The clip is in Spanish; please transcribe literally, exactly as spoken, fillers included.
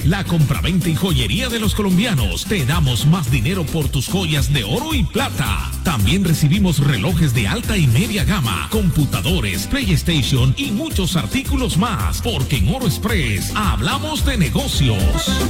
La compraventa y joyería de los colombianos. Te damos más dinero por tus joyas de oro y plata. También recibimos relojes de alta y media gama, computadores, PlayStation y muchos artículos más. Porque en Oro Express hablamos de negocios.